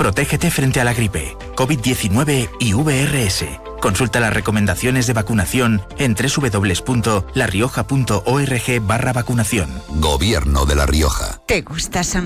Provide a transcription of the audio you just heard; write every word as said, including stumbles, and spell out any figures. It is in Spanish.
Protégete frente a la gripe, COVID diecinueve y V R S. Consulta las recomendaciones de vacunación en doble u doble u doble u punto la rioja punto org barra vacunación. Gobierno de La Rioja. ¿Te gusta San